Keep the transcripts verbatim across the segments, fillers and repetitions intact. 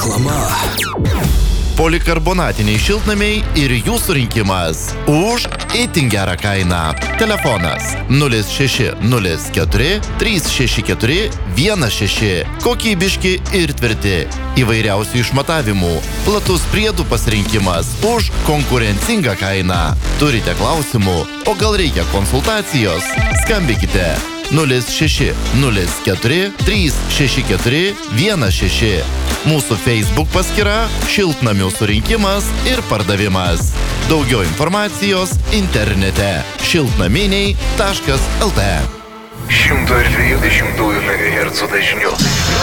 Reklama. Polikarbonatiniai šiltnamiai ir jūsų rinkimas už itin gerą kainą. Telefonas nulis šeši nulis keturi trys šeši keturi vienas šeši. Kokybiški ir tvirti. Įvairiausių išmatavimų. Platus priedų pasirinkimas už konkurencingą kainą. Turite klausimų, o gal reikia konsultacijos? Skambikite nulis šeši nulis keturi trys šeši keturi vienas šeši. Mūsų Facebook paskyra Šiltnamių surinkimas ir pardavimas. Daugiau informacijos internete šiltnaminiai taškas el tė. šimto dvidešimt megahercų dažniu.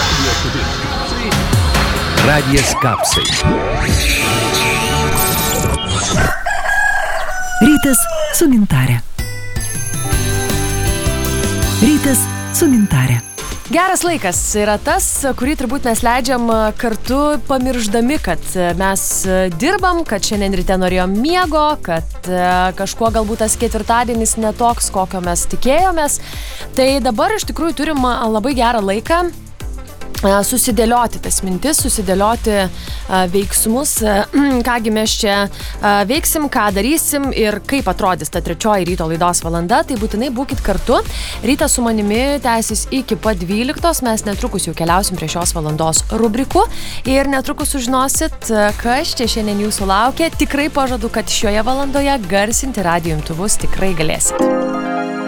Radijas Kapsai. Rytas su Gintarė. Rytas su Gintarė. Geras laikas yra tas, kurį turbūt mes leidžiam kartu pamirždami, kad mes dirbam, kad šiandien ryte norėjom miego, kad kažkuo galbūt tas ketvirtadienis netoks, kokio mes tikėjomės. Tai dabar iš tikrųjų turim labai gerą laiką susidėlioti tas mintis, susidėlioti veiksmus, kągi mes čia veiksim, ką darysim ir kaip atrodys ta trečioji ryto laidos valanda, tai būtinai būkit kartu. Rytas su manimi tęsis iki pat dvyliktos, mes netrukus jau keliausim prie šios valandos rubrikų ir netrukus sužinosit, kas čia šiandien jūsų laukia. Tikrai pažadu, kad šioje valandoje garsinti radijo imtuvus tikrai galėsit.